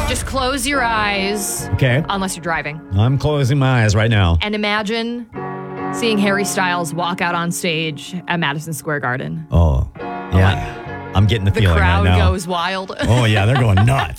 Just close your eyes. Okay. Unless you're driving. I'm closing my eyes right now. And imagine seeing Harry Styles walk out on stage at Madison Square Garden. Oh, yeah. I'm getting the feeling right crowd now. goes wild. Oh, yeah. They're going nuts.